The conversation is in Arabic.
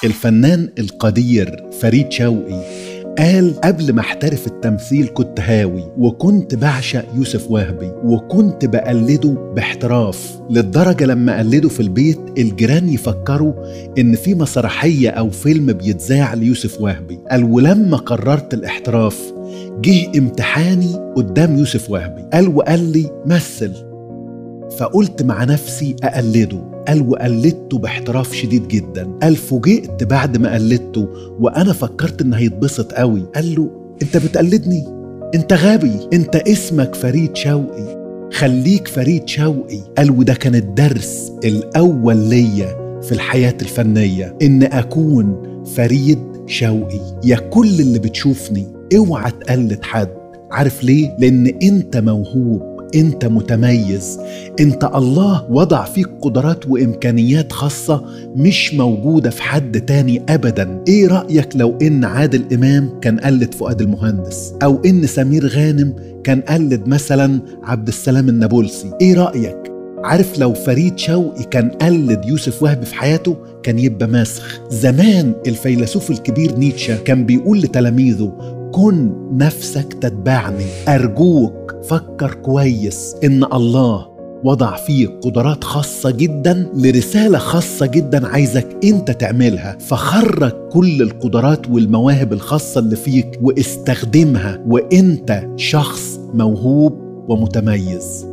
الفنان القدير فريد شوقي قال: قبل ما احترف التمثيل كنت هاوي، وكنت بعشق يوسف وهبي، وكنت بقلده باحتراف، للدرجة لما قلده في البيت الجيران يفكروا ان في مسرحية او فيلم بيتذاع ليوسف وهبي. قال: ولما قررت الاحتراف جه امتحاني قدام يوسف وهبي، وقال لي مثل، فقلت مع نفسي أقلده. وقلدته باحتراف شديد جدا. فوجئت بعد ما قلدته وأنا فكرت إن هيتبسط قوي. قال له: أنت بتقلدني؟ أنت غبي، أنت اسمك فريد شوقي، خليك فريد شوقي. وده كان الدرس الأول ليا في الحياة الفنية، إن أكون فريد شوقي. يا كل اللي بتشوفني اوعى تقلد حد. عارف ليه؟ لأن أنت موهوب، انت متميز، انت الله وضع فيك قدرات وامكانيات خاصة مش موجودة في حد تاني ابدا. ايه رأيك لو ان عادل امام كان قلد فؤاد المهندس، او ان سمير غانم كان قلد مثلا عبد السلام النابلسي؟ ايه رأيك؟ عارف لو فريد شوقي كان قلد يوسف وهبي في حياته كان يبقى مسخ. زمان الفيلسوف الكبير نيتشه كان بيقول لتلاميذه: كن نفسك تتبعني. أرجوك فكر كويس إن الله وضع فيك قدرات خاصة جدا لرسالة خاصة جدا عايزك انت تعملها، فخرج كل القدرات والمواهب الخاصة اللي فيك واستخدمها، وانت شخص موهوب ومتميز.